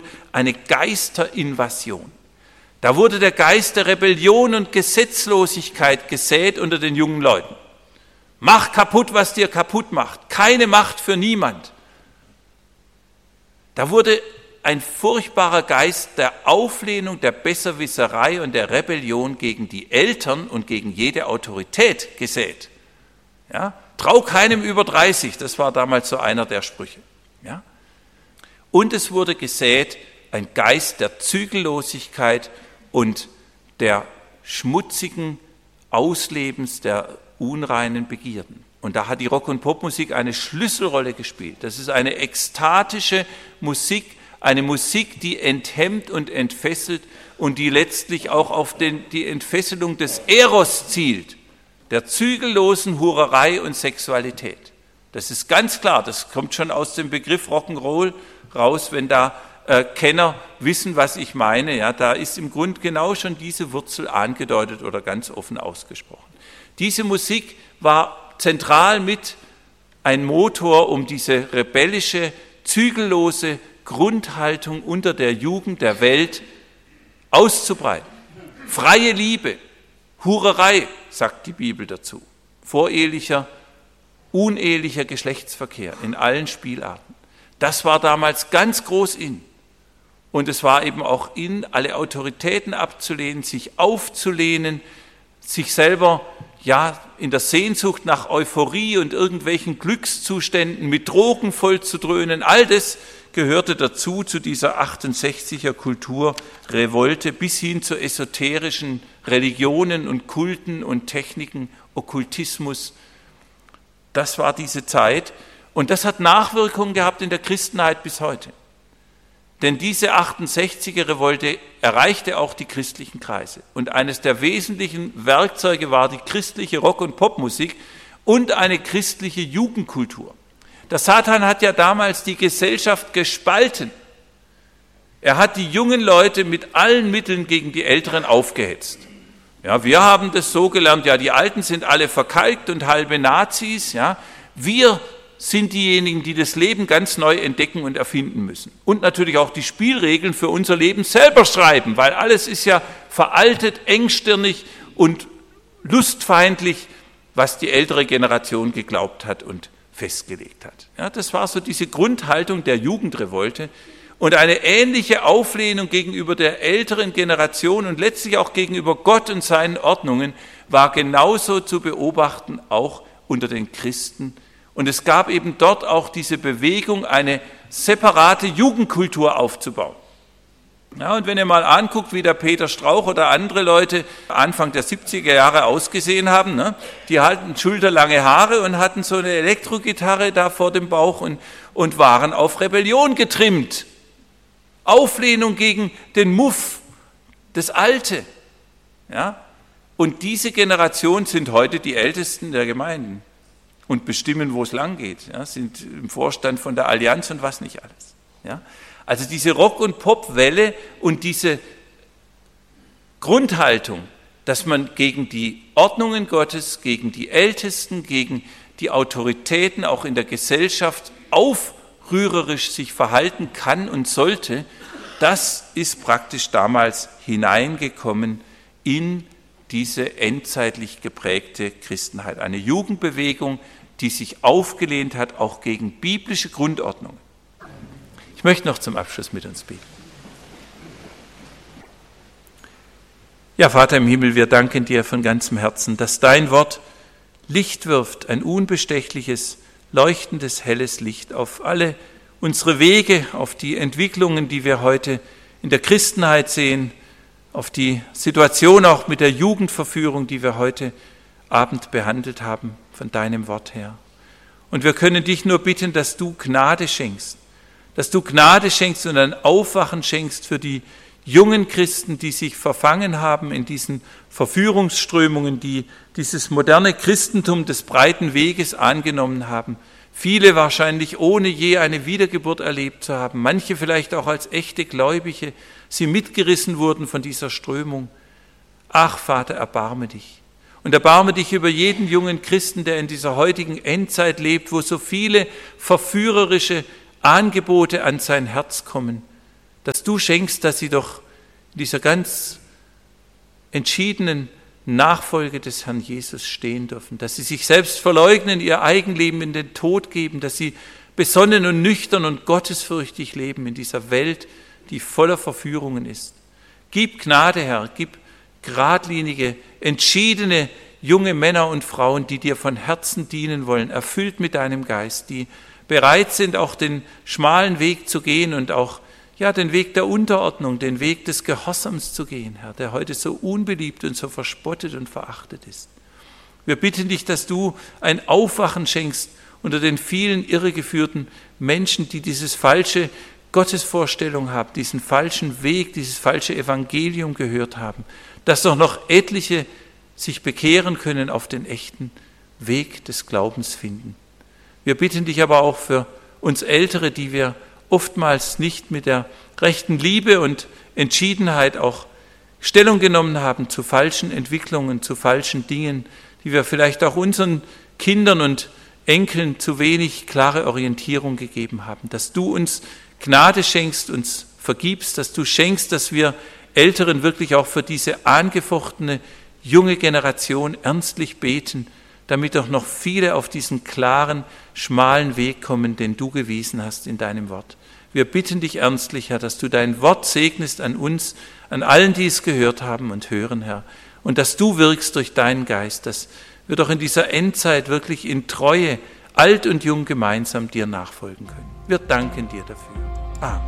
eine Geisterinvasion. Da wurde der Geist der Rebellion und Gesetzlosigkeit gesät unter den jungen Leuten. Mach kaputt, was dir kaputt macht. Keine Macht für niemand. Da wurde ein furchtbarer Geist der Auflehnung, der Besserwisserei und der Rebellion gegen die Eltern und gegen jede Autorität gesät. Ja? Trau keinem über 30, das war damals so einer der Sprüche. Ja? Und es wurde gesät ein Geist der Zügellosigkeit und der schmutzigen Auslebens der unreinen Begierden. Und da hat die Rock- und Popmusik eine Schlüsselrolle gespielt. Das ist eine ekstatische Musik, eine Musik, die enthemmt und entfesselt und die letztlich auch auf die Entfesselung des Eros zielt, der zügellosen Hurerei und Sexualität. Das ist ganz klar, das kommt schon aus dem Begriff Rock'n'Roll raus, wenn da Kenner wissen, was ich meine. Ja, da ist im Grunde genau schon diese Wurzel angedeutet oder ganz offen ausgesprochen. Diese Musik war zentral mit ein Motor, um diese rebellische, zügellose Grundhaltung unter der Jugend der Welt auszubreiten. Freie Liebe, Hurerei, sagt die Bibel dazu. Vorehelicher, unehelicher Geschlechtsverkehr in allen Spielarten. Das war damals ganz groß in. Und es war eben auch in, alle Autoritäten abzulehnen, sich aufzulehnen, sich selber ja in der Sehnsucht nach Euphorie und irgendwelchen Glückszuständen mit Drogen vollzudröhnen. All das gehörte dazu, zu dieser 68er Kulturrevolte, bis hin zu esoterischen Religionen und Kulten und Techniken, Okkultismus. Das war diese Zeit und das hat Nachwirkungen gehabt in der Christenheit bis heute. Denn diese 68er Revolte erreichte auch die christlichen Kreise. Und eines der wesentlichen Werkzeuge war die christliche Rock- und Popmusik und eine christliche Jugendkultur. Der Satan hat ja damals die Gesellschaft gespalten. Er hat die jungen Leute mit allen Mitteln gegen die Älteren aufgehetzt. Ja, wir haben das so gelernt, ja, die Alten sind alle verkalkt und halbe Nazis. Ja, wir sind diejenigen, die das Leben ganz neu entdecken und erfinden müssen. Und natürlich auch die Spielregeln für unser Leben selber schreiben, weil alles ist ja veraltet, engstirnig und lustfeindlich, was die ältere Generation geglaubt hat und festgelegt hat. Ja, das war so diese Grundhaltung der Jugendrevolte und eine ähnliche Auflehnung gegenüber der älteren Generation und letztlich auch gegenüber Gott und seinen Ordnungen war genauso zu beobachten, auch unter den Christen. Und es gab eben dort auch diese Bewegung, eine separate Jugendkultur aufzubauen. Ja, und wenn ihr mal anguckt, wie der Peter Strauch oder andere Leute Anfang der 70er Jahre ausgesehen haben, ne, die hatten schulterlange Haare und hatten so eine Elektrogitarre da vor dem Bauch und waren auf Rebellion getrimmt. Auflehnung gegen den Muff, das Alte. Ja? Und diese Generation sind heute die Ältesten der Gemeinden und bestimmen, wo es lang geht. Ja? Sind im Vorstand von der Allianz und was nicht alles. Ja? Also diese Rock- und Popwelle und diese Grundhaltung, dass man gegen die Ordnungen Gottes, gegen die Ältesten, gegen die Autoritäten auch in der Gesellschaft aufrührerisch sich verhalten kann und sollte, das ist praktisch damals hineingekommen in diese endzeitlich geprägte Christenheit. Eine Jugendbewegung, die sich aufgelehnt hat, auch gegen biblische Grundordnungen. Ich möchte noch zum Abschluss mit uns beten. Ja, Vater im Himmel, wir danken dir von ganzem Herzen, dass dein Wort Licht wirft, ein unbestechliches, leuchtendes, helles Licht auf alle unsere Wege, auf die Entwicklungen, die wir heute in der Christenheit sehen, auf die Situation auch mit der Jugendverführung, die wir heute Abend behandelt haben, von deinem Wort her. Und wir können dich nur bitten, dass du Gnade schenkst und ein Aufwachen schenkst für die jungen Christen, die sich verfangen haben in diesen Verführungsströmungen, die dieses moderne Christentum des breiten Weges angenommen haben. Viele wahrscheinlich ohne je eine Wiedergeburt erlebt zu haben, manche vielleicht auch als echte Gläubige, sie mitgerissen wurden von dieser Strömung. Ach Vater, erbarme dich. Und erbarme dich über jeden jungen Christen, der in dieser heutigen Endzeit lebt, wo so viele verführerische Angebote an sein Herz kommen. dass du schenkst, dass sie doch in dieser ganz entschiedenen Nachfolge des Herrn Jesus stehen dürfen, dass sie sich selbst verleugnen, ihr Eigenleben in den Tod geben, dass sie besonnen und nüchtern und gottesfürchtig leben in dieser Welt, die voller Verführungen ist. Gib Gnade, Herr, gib geradlinige, entschiedene junge Männer und Frauen, die dir von Herzen dienen wollen, erfüllt mit deinem Geist, die bereit sind, auch den schmalen Weg zu gehen und auch den Weg der Unterordnung, den Weg des Gehorsams zu gehen, Herr, der heute so unbeliebt und so verspottet und verachtet ist. Wir bitten dich, dass du ein Aufwachen schenkst unter den vielen irregeführten Menschen, die dieses falsche Gottesvorstellung haben, diesen falschen Weg, dieses falsche Evangelium gehört haben, dass doch noch etliche sich bekehren können, auf den echten Weg des Glaubens finden. Wir bitten dich aber auch für uns Ältere, die wir oftmals nicht mit der rechten Liebe und Entschiedenheit auch Stellung genommen haben zu falschen Entwicklungen, zu falschen Dingen, die wir vielleicht auch unseren Kindern und Enkeln zu wenig klare Orientierung gegeben haben, dass du uns Gnade schenkst, uns vergibst, dass du schenkst, dass wir Älteren wirklich auch für diese angefochtene junge Generation ernstlich beten, damit doch noch viele auf diesen klaren, schmalen Weg kommen, den du gewiesen hast in deinem Wort. Wir bitten dich ernstlich, Herr, dass du dein Wort segnest an uns, an allen, die es gehört haben und hören, Herr, und dass du wirkst durch deinen Geist, dass wir doch in dieser Endzeit wirklich in Treue, alt und jung gemeinsam dir nachfolgen können. Wir danken dir dafür. Amen.